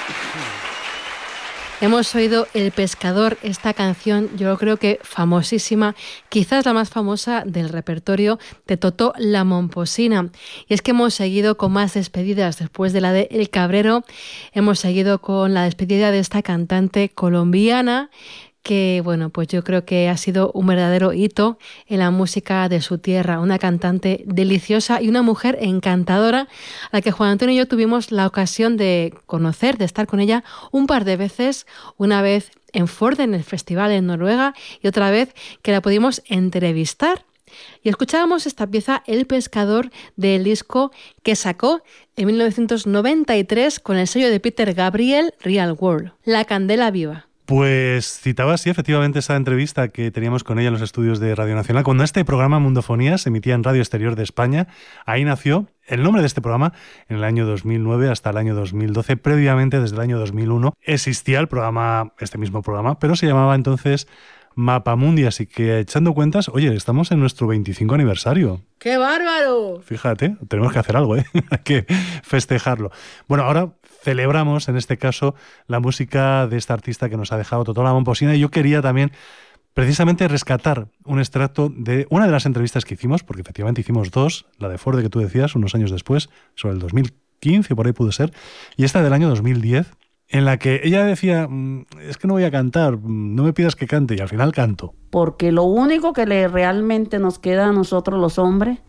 Hemos oído El Pescador, esta canción yo creo que famosísima, quizás la más famosa del repertorio de Totó La Momposina. Y es que hemos seguido con más despedidas después de la de El Cabrero, hemos seguido con la despedida de esta cantante colombiana que, bueno, pues yo creo que ha sido un verdadero hito en la música de su tierra, una cantante deliciosa y una mujer encantadora, a la que Juan Antonio y yo tuvimos la ocasión de conocer, de estar con ella un par de veces, una vez en Ford, en el festival en Noruega, y otra vez que la pudimos entrevistar. Y escuchábamos esta pieza, El Pescador, del disco que sacó en 1993 con el sello de Peter Gabriel, Real World, La Candela Viva. Pues citaba, sí, efectivamente, esa entrevista que teníamos con ella en los estudios de Radio Nacional. Cuando este programa Mundofonía se emitía en Radio Exterior de España, ahí nació el nombre de este programa en el año 2009 hasta el año 2012. Previamente, desde el año 2001, existía el programa, este mismo programa, pero se llamaba entonces Mapamundi. Así que, echando cuentas, oye, estamos en nuestro 25 aniversario. ¡Qué bárbaro! Fíjate, tenemos que hacer algo, ¿eh? Hay que festejarlo. Bueno, ahora celebramos, en este caso, la música de esta artista que nos ha dejado Totó La Momposina, y yo quería también precisamente rescatar un extracto de una de las entrevistas que hicimos, porque efectivamente hicimos dos, la de Ford que tú decías, unos años después, sobre el 2015, por ahí pudo ser, y esta del año 2010, en la que ella decía, es que no voy a cantar, no me pidas que cante, y al final canto. Porque lo único que realmente nos queda a nosotros los hombres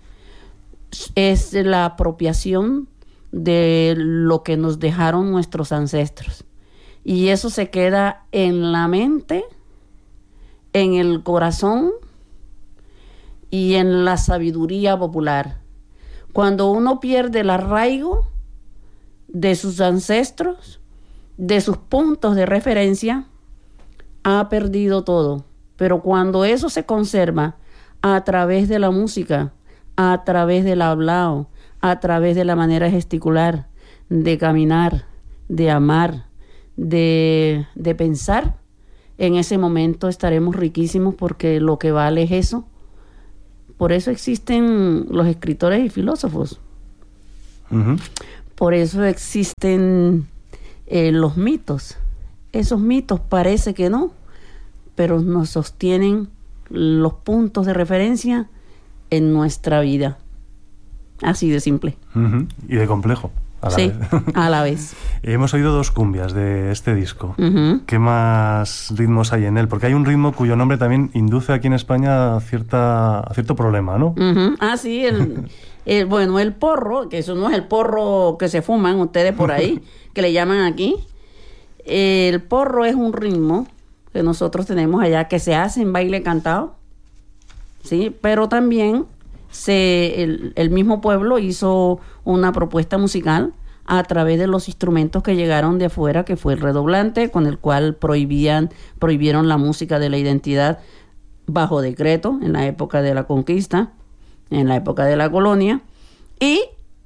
es la apropiación de lo que nos dejaron nuestros ancestros. Y eso se queda en la mente, en el corazón y en la sabiduría popular. Cuando uno pierde el arraigo de sus ancestros, de sus puntos de referencia, ha perdido todo. Pero cuando eso se conserva a través de la música, a través del hablado, a través de la manera de gesticular, de caminar, de amar, de pensar, en ese momento estaremos riquísimos, porque lo que vale es eso. Por eso existen los escritores y filósofos. Uh-huh. Por eso existen los mitos. Esos mitos parece que no, pero nos sostienen los puntos de referencia en nuestra vida. Así de simple. Uh-huh. Y de complejo. Sí, a la vez. Hemos oído dos cumbias de este disco. Uh-huh. ¿Qué más ritmos hay en él? Porque hay un ritmo cuyo nombre también induce aquí en España a cierto problema, ¿no? Uh-huh. Ah, sí, bueno, el porro, que eso no es el porro que se fuman ustedes por ahí, que le llaman aquí. El porro es un ritmo que nosotros tenemos allá, que se hace en baile cantado, ¿sí? Pero también el mismo pueblo hizo una propuesta musical a través de los instrumentos que llegaron de afuera, que fue el redoblante, con el cual prohibieron la música de la identidad bajo decreto en la época de la conquista, en la época de la colonia, y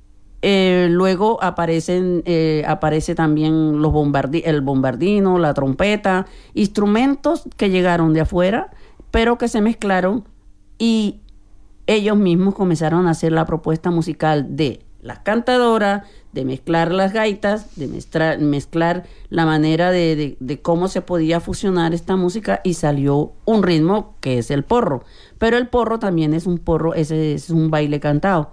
luego aparece también el bombardino, la trompeta, instrumentos que llegaron de afuera, pero que se mezclaron, y ellos mismos comenzaron a hacer la propuesta musical de las cantadoras, de mezclar las gaitas, de mezclar la manera de cómo se podía fusionar esta música, y salió un ritmo que es el porro. Pero el porro también es un baile cantado,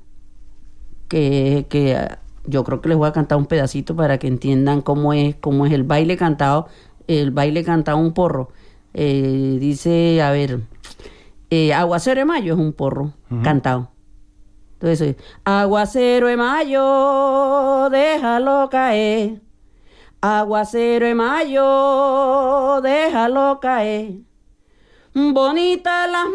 que yo creo que les voy a cantar un pedacito para que entiendan cómo es el baile cantado. El baile cantado, un porro. Dice, a ver, Aguacero de Mayo es un porro cantado. Entonces, aguacero de mayo, déjalo caer. Aguacero de mayo, déjalo caer. Bonitas las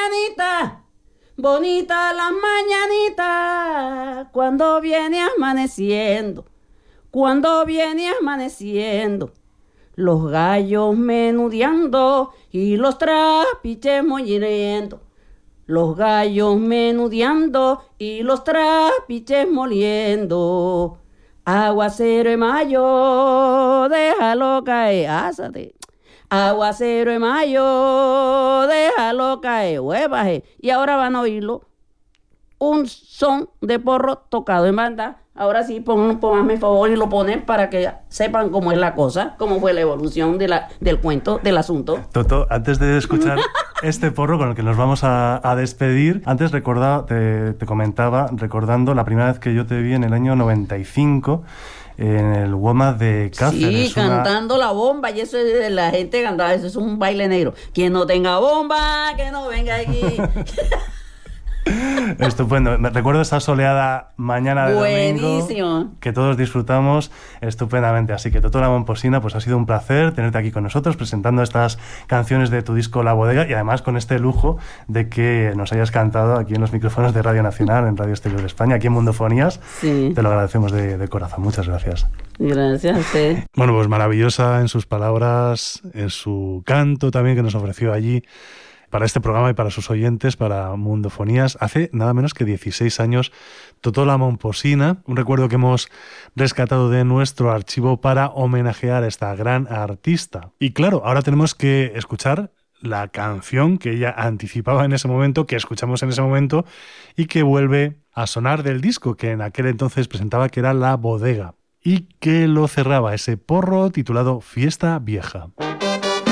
mañanitas, cuando viene amaneciendo, los gallos menudeando y los trapiches moliendo. Los gallos menudeando y los trapiches moliendo. Aguacero de mayo, déjalo caer, ásate. Aguacero de mayo, déjalo caer, huevaje. Y ahora van a oírlo, un son de porro tocado en banda. Ahora sí, pónganme favor y lo ponen para que sepan cómo es la cosa, cómo fue la evolución del cuento, del asunto. Toto, antes de escuchar este porro con el que nos vamos a despedir, antes te comentaba, recordando la primera vez que yo te vi en el año 95, en el WOMAD de Cáceres. Sí, cantando la bomba, y eso es la gente cantaba, eso es un baile negro. Quien no tenga bomba, que no venga aquí. Estupendo. Me recuerdo esa soleada mañana de Buenísimo. domingo que todos disfrutamos estupendamente. Así que Toto La Momposina, pues ha sido un placer tenerte aquí con nosotros presentando estas canciones de tu disco La Bodega y además con este lujo de que nos hayas cantado aquí en los micrófonos de Radio Nacional, en Radio Exterior de España, aquí en Mundofonías. Sí. Te lo agradecemos de corazón. Muchas gracias. Gracias a usted. Bueno, pues maravillosa en sus palabras, en su canto también que nos ofreció allí para este programa y para sus oyentes, para Mundofonías. Hace nada menos que 16 años, Toto La Momposina, un recuerdo que hemos rescatado de nuestro archivo para homenajear a esta gran artista. Y claro, ahora tenemos que escuchar la canción que ella anticipaba en ese momento, que escuchamos en ese momento y que vuelve a sonar del disco que en aquel entonces presentaba, que era La Bodega, y que lo cerraba ese porro titulado Fiesta Vieja.